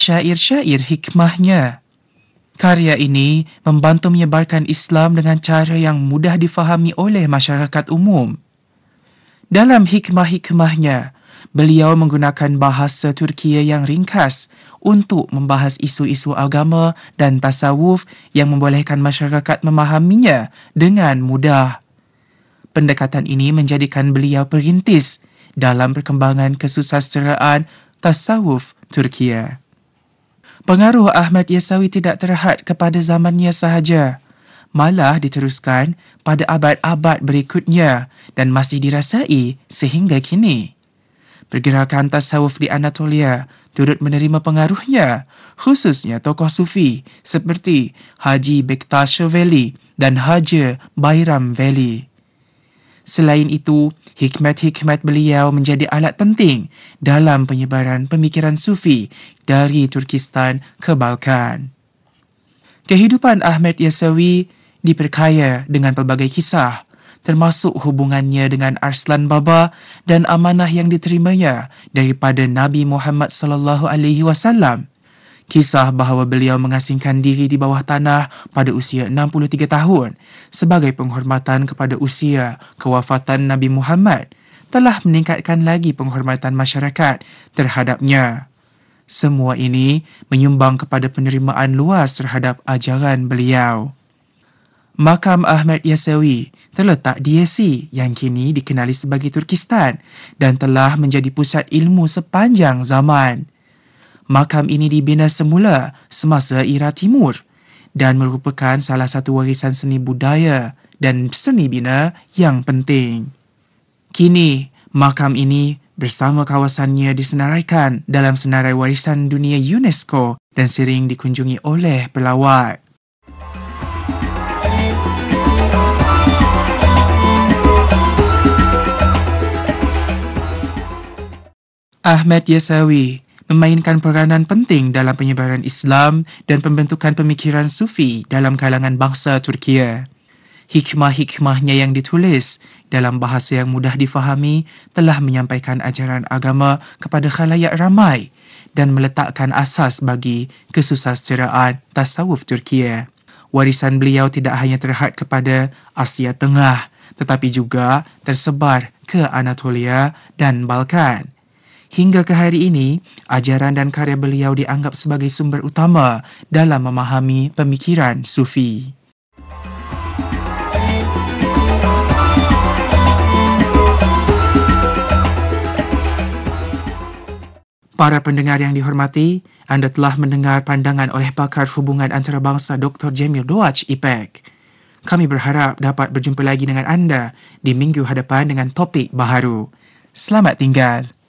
syair-syair hikmahnya. Karya ini membantu menyebarkan Islam dengan cara yang mudah difahami oleh masyarakat umum. Dalam hikmah-hikmahnya, beliau menggunakan bahasa Turkiye yang ringkas untuk membahas isu-isu agama dan tasawuf yang membolehkan masyarakat memahaminya dengan mudah. Pendekatan ini menjadikan beliau perintis dalam perkembangan kesusasteraan tasawuf Turkiye. Pengaruh Ahmad Yasawi tidak terhad kepada zamannya sahaja, malah diteruskan pada abad-abad berikutnya dan masih dirasai sehingga kini. Pergerakan tasawuf di Anatolia turut menerima pengaruhnya, khususnya tokoh sufi seperti Haji Bektash Veli dan Haji Bayram Veli. Selain itu, hikmat-hikmat beliau menjadi alat penting dalam penyebaran pemikiran sufi dari Turkistan ke Balkan. Kehidupan Ahmad Yasawi diperkaya dengan pelbagai kisah, termasuk hubungannya dengan Arslan Baba dan amanah yang diterimanya daripada Nabi Muhammad SAW. Kisah bahawa beliau mengasingkan diri di bawah tanah pada usia 63 tahun sebagai penghormatan kepada usia kewafatan Nabi Muhammad telah meningkatkan lagi penghormatan masyarakat terhadapnya. Semua ini menyumbang kepada penerimaan luas terhadap ajaran beliau. Makam Ahmad Yasawi terletak di Yesi yang kini dikenali sebagai Turkistan dan telah menjadi pusat ilmu sepanjang zaman. Makam ini dibina semula semasa era Timur dan merupakan salah satu warisan seni budaya dan seni bina yang penting. Kini, makam ini bersama kawasannya disenaraikan dalam senarai warisan dunia UNESCO dan sering dikunjungi oleh pelawat. Ahmad Yasawi memainkan peranan penting dalam penyebaran Islam dan pembentukan pemikiran sufi dalam kalangan bangsa Turkiye. Hikmah-hikmahnya yang ditulis dalam bahasa yang mudah difahami telah menyampaikan ajaran agama kepada khalayak ramai dan meletakkan asas bagi kesusasteraan tasawuf Turkiye. Warisan beliau tidak hanya terhad kepada Asia Tengah tetapi juga tersebar ke Anatolia dan Balkan. Hingga ke hari ini, ajaran dan karya beliau dianggap sebagai sumber utama dalam memahami pemikiran sufi. Para pendengar yang dihormati, anda telah mendengar pandangan oleh pakar hubungan antarabangsa Dr. Jamil Doach, IPEK. Kami berharap dapat berjumpa lagi dengan anda di minggu hadapan dengan topik baharu. Selamat tinggal.